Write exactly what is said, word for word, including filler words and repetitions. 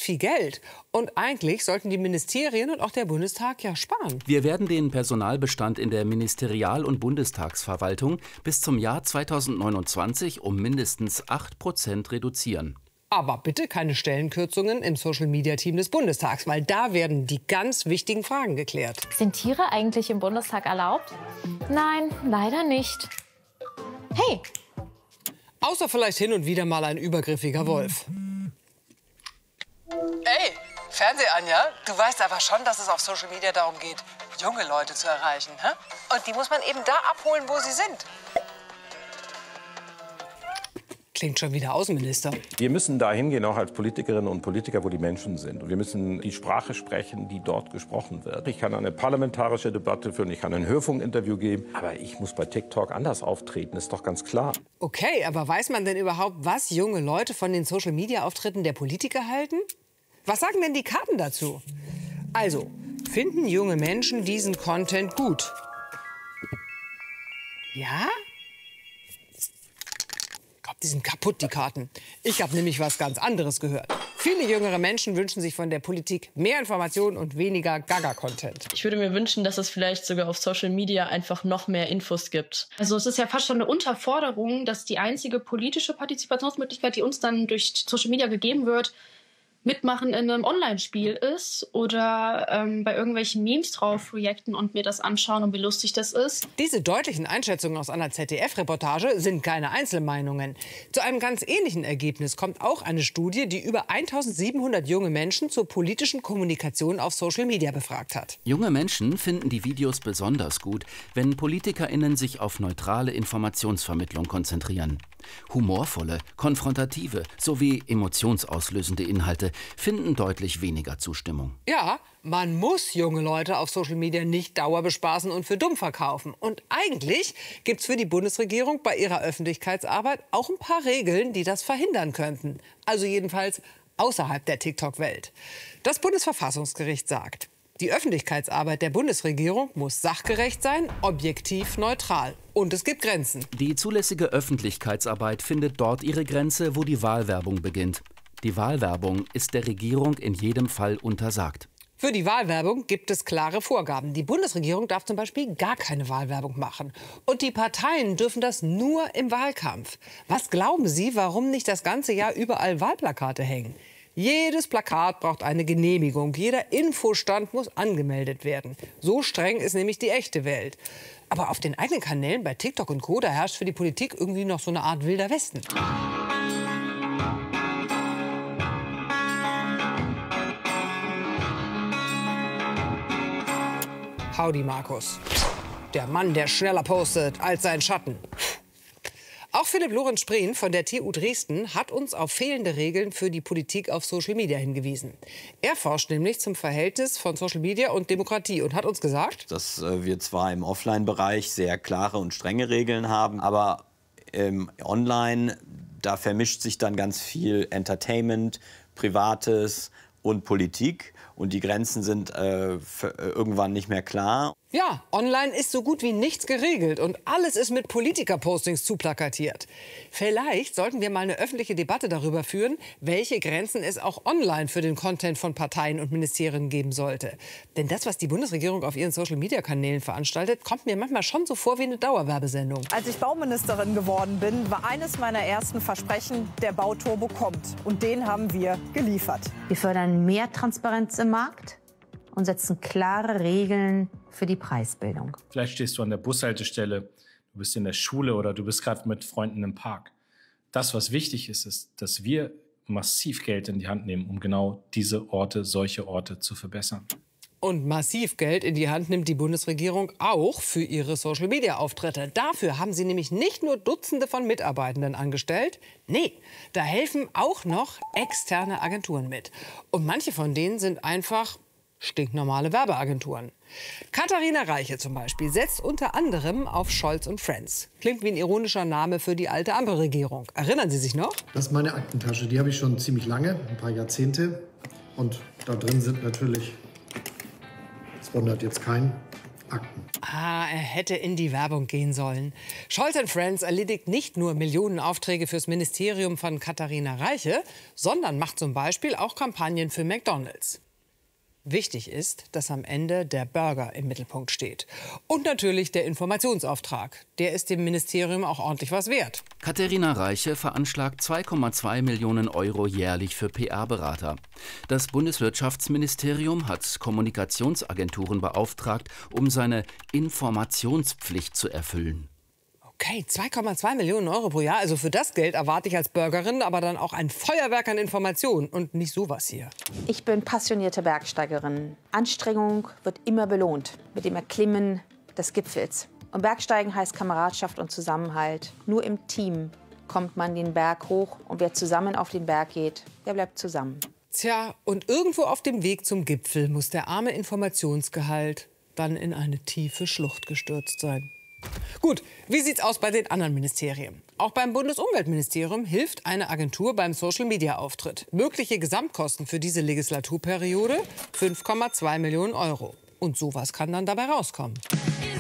viel Geld. Und eigentlich sollten die Ministerien und auch der Bundestag ja sparen. Wir werden den Personalbestand in der Ministerial- und Bundestagsverwaltung bis zum Jahr zweitausendneunundzwanzig um mindestens acht Prozent reduzieren. Aber bitte keine Stellenkürzungen im Social-Media-Team des Bundestags, weil da werden die ganz wichtigen Fragen geklärt. Sind Tiere eigentlich im Bundestag erlaubt? Nein, leider nicht. Hey! Außer vielleicht hin und wieder mal ein übergriffiger Wolf. Ey, Fernseh-Anja, du weißt aber schon, dass es auf Social Media darum geht, junge Leute zu erreichen, hä? Und die muss man eben da abholen, wo sie sind. Klingt schon wieder Außenminister. Wir müssen da hingehen, auch als Politikerinnen und Politiker, wo die Menschen sind. Und wir müssen die Sprache sprechen, die dort gesprochen wird. Ich kann eine parlamentarische Debatte führen, ich kann ein Hörfunkinterview geben. Aber ich muss bei TikTok anders auftreten, ist doch ganz klar. Okay, aber weiß man denn überhaupt, was junge Leute von den Social-Media-Auftritten der Politiker halten? Was sagen denn die Karten dazu? Also, finden junge Menschen diesen Content gut? Ja? Ich glaube, die sind kaputt, die Karten. Ich habe nämlich was ganz anderes gehört. Viele jüngere Menschen wünschen sich von der Politik mehr Informationen und weniger Gaga-Content. Ich würde mir wünschen, dass es vielleicht sogar auf Social Media einfach noch mehr Infos gibt. Also es ist ja fast schon eine Unterforderung, dass die einzige politische Partizipationsmöglichkeit, die uns dann durch Social Media gegeben wird, mitmachen in einem Online-Spiel ist oder ähm, bei irgendwelchen Memes drauf reacten und mir das anschauen und wie lustig das ist. Diese deutlichen Einschätzungen aus einer Z D F-Reportage sind keine Einzelmeinungen. Zu einem ganz ähnlichen Ergebnis kommt auch eine Studie, die über eintausendsiebenhundert junge Menschen zur politischen Kommunikation auf Social Media befragt hat. Junge Menschen finden die Videos besonders gut, wenn PolitikerInnen sich auf neutrale Informationsvermittlung konzentrieren. Humorvolle, konfrontative sowie emotionsauslösende Inhalte finden deutlich weniger Zustimmung. Ja, man muss junge Leute auf Social Media nicht dauerbespaßen und für dumm verkaufen. Und eigentlich gibt's für die Bundesregierung bei ihrer Öffentlichkeitsarbeit auch ein paar Regeln, die das verhindern könnten. Also jedenfalls außerhalb der TikTok-Welt. Das Bundesverfassungsgericht sagt, die Öffentlichkeitsarbeit der Bundesregierung muss sachgerecht sein, objektiv neutral. Und es gibt Grenzen. Die zulässige Öffentlichkeitsarbeit findet dort ihre Grenze, wo die Wahlwerbung beginnt. Die Wahlwerbung ist der Regierung in jedem Fall untersagt. Für die Wahlwerbung gibt es klare Vorgaben. Die Bundesregierung darf zum Beispiel gar keine Wahlwerbung machen. Und die Parteien dürfen das nur im Wahlkampf. Was glauben Sie, warum nicht das ganze Jahr überall Wahlplakate hängen? Jedes Plakat braucht eine Genehmigung. Jeder Infostand muss angemeldet werden. So streng ist nämlich die echte Welt. Aber auf den eigenen Kanälen bei TikTok und Co. da herrscht für die Politik irgendwie noch so eine Art wilder Westen. Howdy, Markus. Der Mann, der schneller postet als sein Schatten. Auch Philipp Lorenz Spreen von der T U Dresden hat uns auf fehlende Regeln für die Politik auf Social Media hingewiesen. Er forscht nämlich zum Verhältnis von Social Media und Demokratie und hat uns gesagt, dass äh, wir zwar im Offline-Bereich sehr klare und strenge Regeln haben, aber ähm, online, da vermischt sich dann ganz viel Entertainment, Privates und Politik. Und die Grenzen sind äh, irgendwann nicht mehr klar. Ja, online ist so gut wie nichts geregelt und alles ist mit Politiker-Postings zuplakatiert. Vielleicht sollten wir mal eine öffentliche Debatte darüber führen, welche Grenzen es auch online für den Content von Parteien und Ministerien geben sollte. Denn das, was die Bundesregierung auf ihren Social-Media-Kanälen veranstaltet, kommt mir manchmal schon so vor wie eine Dauerwerbesendung. Als ich Bauministerin geworden bin, war eines meiner ersten Versprechen, der Bauturbo kommt. Und den haben wir geliefert. Wir fördern mehr Transparenz im Markt und setzen klare Regeln für die Preisbildung. Vielleicht stehst du an der Bushaltestelle, du bist in der Schule oder du bist gerade mit Freunden im Park. Das, was wichtig ist, ist, dass wir massiv Geld in die Hand nehmen, um genau diese Orte, solche Orte zu verbessern. Und massiv Geld in die Hand nimmt die Bundesregierung auch für ihre Social-Media-Auftritte. Dafür haben sie nämlich nicht nur Dutzende von Mitarbeitenden angestellt. Nee, da helfen auch noch externe Agenturen mit. Und manche von denen sind einfach stinknormale Werbeagenturen. Katharina Reiche zum Beispiel setzt unter anderem auf Scholz und Friends. Klingt wie ein ironischer Name für die alte Ampelregierung. Erinnern Sie sich noch? Das ist meine Aktentasche. Die habe ich schon ziemlich lange, ein paar Jahrzehnte. Und da drin sind natürlich, das wundert jetzt keinen, Akten. Ah, er hätte in die Werbung gehen sollen. Scholz and Friends erledigt nicht nur Millionenaufträge fürs Ministerium von Katharina Reiche, sondern macht zum Beispiel auch Kampagnen für McDonald's. Wichtig ist, dass am Ende der Burger im Mittelpunkt steht. Und natürlich der Informationsauftrag. Der ist dem Ministerium auch ordentlich was wert. Katharina Reiche veranschlagt zwei Komma zwei Millionen Euro jährlich für P R-Berater. Das Bundeswirtschaftsministerium hat Kommunikationsagenturen beauftragt, um seine Informationspflicht zu erfüllen. Okay, zwei Komma zwei Millionen Euro pro Jahr. Also für das Geld erwarte ich als Bürgerin aber dann auch ein Feuerwerk an Informationen und nicht sowas hier. Ich bin passionierte Bergsteigerin. Anstrengung wird immer belohnt mit dem Erklimmen des Gipfels. Und Bergsteigen heißt Kameradschaft und Zusammenhalt. Nur im Team kommt man den Berg hoch und wer zusammen auf den Berg geht, der bleibt zusammen. Tja, und irgendwo auf dem Weg zum Gipfel muss der arme Informationsgehalt dann in eine tiefe Schlucht gestürzt sein. Gut, wie sieht's aus bei den anderen Ministerien? Auch beim Bundesumweltministerium hilft eine Agentur beim Social-Media-Auftritt. Mögliche Gesamtkosten für diese Legislaturperiode fünf Komma zwei Millionen Euro. Und sowas kann dann dabei rauskommen.